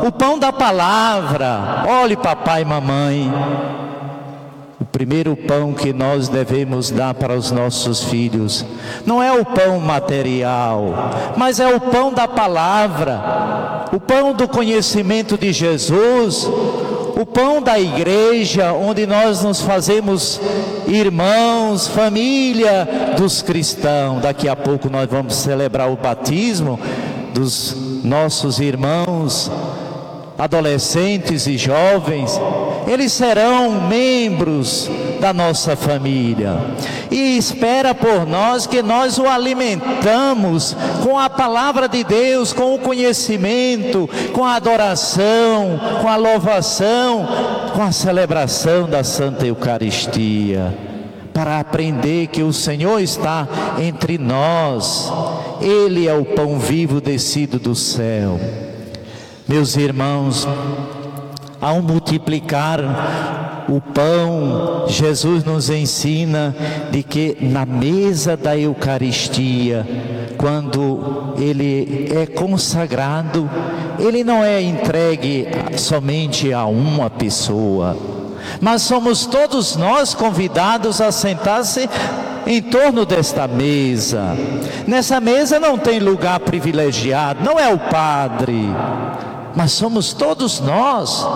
o pão da palavra. Olhe, papai e mamãe, o primeiro pão que nós devemos dar para os nossos filhos não é o pão material, mas é o pão da palavra, o pão do conhecimento de Jesus, o pão da igreja, onde nós nos fazemos irmãos, família dos cristãos. Daqui a pouco nós vamos celebrar o batismo dos nossos irmãos, adolescentes e jovens. Eles serão membros da nossa família e espera por nós que nós o alimentamos com a palavra de Deus, com o conhecimento, com a adoração, com a louvação, com a celebração da Santa Eucaristia, para aprender que o Senhor está entre nós. Ele é o pão vivo descido do céu. Meus irmãos, ao multiplicar o pão, Jesus nos ensina de que na mesa da Eucaristia, quando ele é consagrado, ele não é entregue somente a uma pessoa, mas somos todos nós convidados a sentar-se em torno desta mesa. Nessa mesa não tem lugar privilegiado, não é o padre, mas somos todos nós,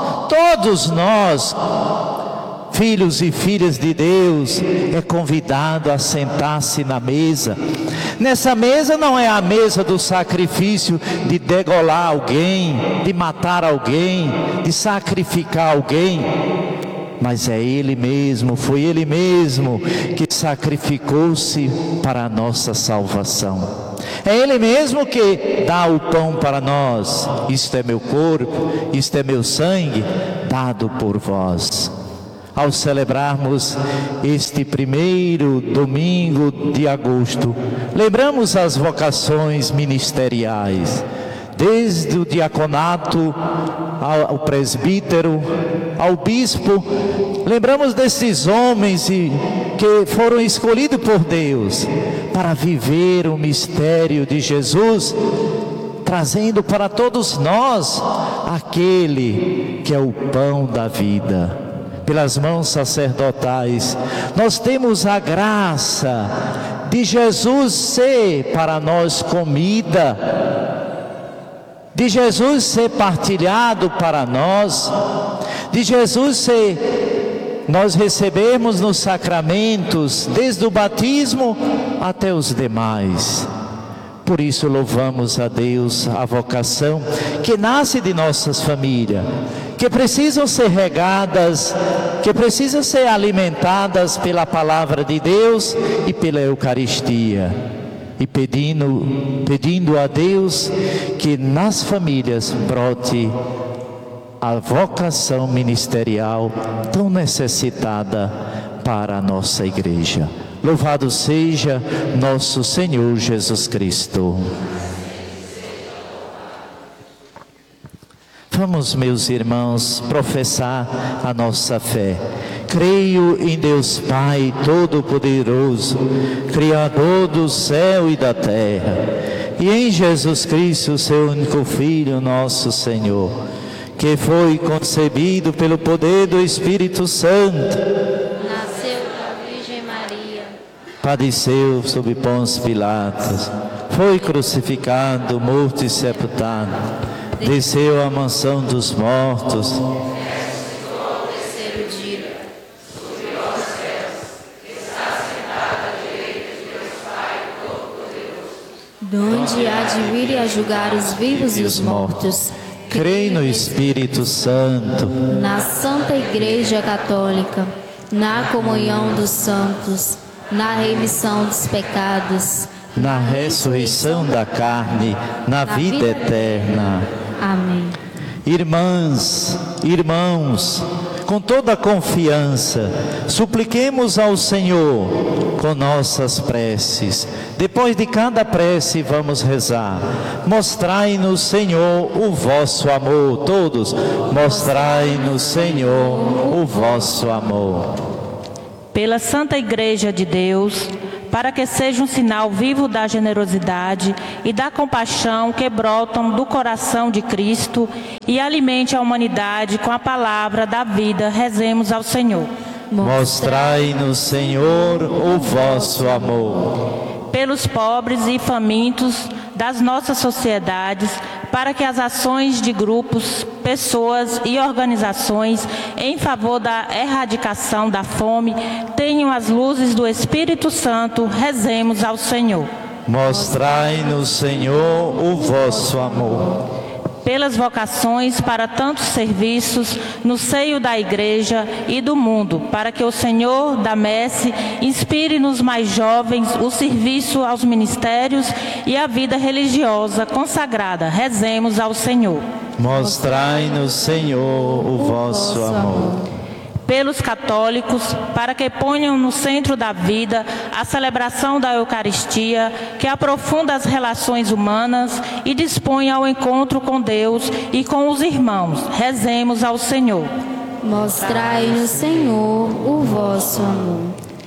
filhos e filhas de Deus, é convidado a sentar-se na mesa. Nessa mesa não é a mesa do sacrifício, de degolar alguém, de matar alguém, de sacrificar alguém, mas é Ele mesmo, foi Ele mesmo que sacrificou-se para a nossa salvação. É Ele mesmo que dá o pão para nós. Isto é meu corpo, isto é meu sangue, dado por vós. Ao celebrarmos este primeiro domingo de agosto, lembramos as vocações ministeriais, desde o diaconato ao presbítero, ao bispo. Lembramos desses homens que foram escolhidos por Deus para viver o mistério de Jesus, trazendo para todos nós aquele que é o pão da vida. Pelas mãos sacerdotais, nós temos a graça de Jesus ser para nós comida, de Jesus ser partilhado para nós, de Jesus ser, nós recebemos nos sacramentos, desde o batismo até os demais. Por isso louvamos a Deus a vocação que nasce de nossas famílias, que precisam ser regadas, que precisam ser alimentadas pela palavra de Deus e pela Eucaristia. E pedindo a Deus que nas famílias brote a vocação ministerial tão necessitada para a nossa igreja. Louvado seja nosso Senhor Jesus Cristo. Vamos, meus irmãos, professar a nossa fé. Creio em Deus Pai Todo-Poderoso, Criador do céu e da terra, e em Jesus Cristo, seu único Filho, nosso Senhor, que foi concebido pelo poder do Espírito Santo, nasceu da Virgem Maria, padeceu sob Pôncio Pilatos, foi crucificado, morto e sepultado, desceu à mansão dos mortos, donde há de vir a julgar os vivos e os mortos. Creio no Espírito Santo, na Santa Igreja Católica, na comunhão dos santos, na remissão dos pecados, na ressurreição da carne, na vida eterna. Amém. Irmãs, irmãos, com toda a confiança, supliquemos ao Senhor com nossas preces. Depois de cada prece vamos rezar. Mostrai-nos, Senhor, o vosso amor. Todos, mostrai-nos, Senhor, o vosso amor. Pela Santa Igreja de Deus, para que seja um sinal vivo da generosidade e da compaixão que brotam do coração de Cristo e alimente a humanidade com a palavra da vida. Rezemos ao Senhor. Mostrai-nos, Senhor, o vosso amor. Pelos pobres e famintos das nossas sociedades, para que as ações de grupos, pessoas e organizações em favor da erradicação da fome tenham as luzes do Espírito Santo. Rezemos ao Senhor. Mostrai-nos, Senhor, o vosso amor. Pelas vocações para tantos serviços no seio da Igreja e do mundo, para que o Senhor da Messe inspire nos mais jovens o serviço aos ministérios e a vida religiosa consagrada. Rezemos ao Senhor. Mostrai-nos, Senhor, o vosso amor. Pelos católicos, para que ponham no centro da vida a celebração da Eucaristia, que aprofunda as relações humanas e dispõe ao encontro com Deus e com os irmãos. Rezemos ao Senhor. Mostrai-nos, Senhor, o vosso amor.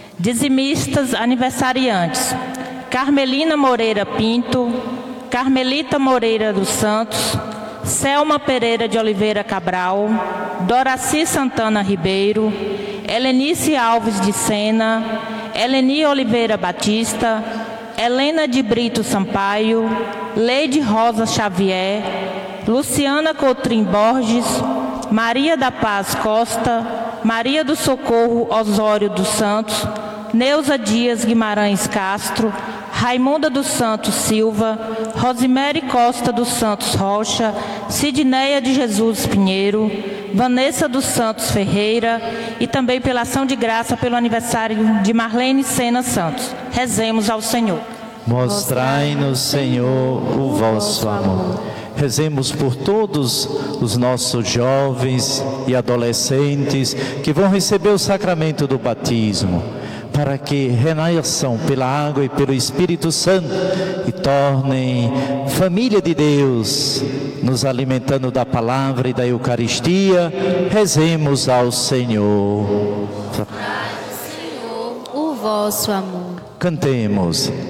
Dizimistas aniversariantes: Carmelina Moreira Pinto, Carmelita Moreira dos Santos, Selma Pereira de Oliveira Cabral, Doraci Santana Ribeiro, Helenice Alves de Sena, Eleni Oliveira Batista, Helena de Brito Sampaio, Leide Rosa Xavier, Luciana Coutrin Borges, Maria da Paz Costa, Maria do Socorro Osório dos Santos, Neuza Dias Guimarães Castro, Raimunda dos Santos Silva, Rosemary Costa dos Santos Rocha, Sidneia de Jesus Pinheiro, Vanessa dos Santos Ferreira e também pela ação de graça pelo aniversário de Marlene Sena Santos. Rezemos ao Senhor. Mostrai-nos, Senhor, o vosso amor. Rezemos por todos os nossos jovens e adolescentes que vão receber o sacramento do batismo, para que renasçam pela água e pelo Espírito Santo e tornem família de Deus, nos alimentando da palavra e da Eucaristia. Rezemos ao Senhor. Mostrai-nos, Senhor, o vosso amor. Cantemos.